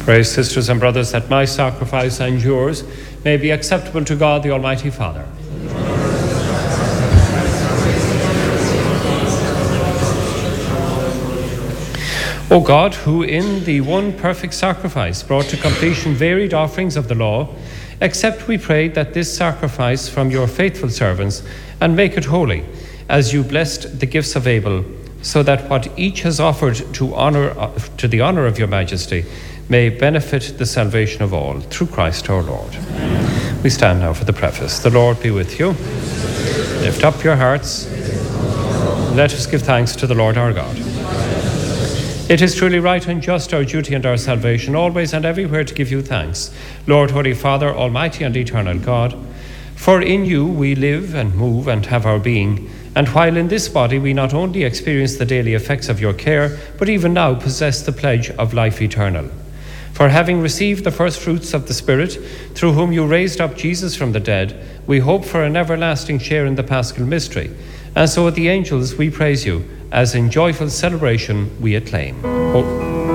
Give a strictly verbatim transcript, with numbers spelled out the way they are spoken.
Pray, sisters and brothers, that my sacrifice and yours may be acceptable to God, the Almighty Father. O God, who in the one perfect sacrifice brought to completion varied offerings of the law, accept, we pray, that this sacrifice from your faithful servants, and make it holy, as you blessed the gifts of Abel, so that what each has offered to honor to the honor of your majesty may benefit the salvation of all, through Christ our Lord. Amen. We stand now for the preface. The Lord be with you. Lift up your hearts. Let us give thanks to the Lord our God. It is truly right and just, our duty and our salvation, always and everywhere to give you thanks, Lord, Holy Father, Almighty and eternal God. For in you we live and move and have our being, and while in this body we not only experience the daily effects of your care, but even now possess the pledge of life eternal. For having received the first fruits of the Spirit, through whom you raised up Jesus from the dead, we hope for an everlasting share in the Paschal mystery. And so with the angels we praise you, as in joyful celebration we acclaim. Oh.